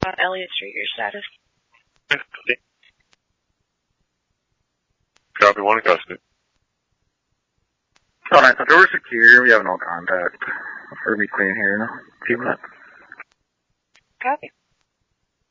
Elliott Street, your status. Copy, one in custody. Alright, the door's secure, we have no contact. We're be clean here now. Keep it up. Copy.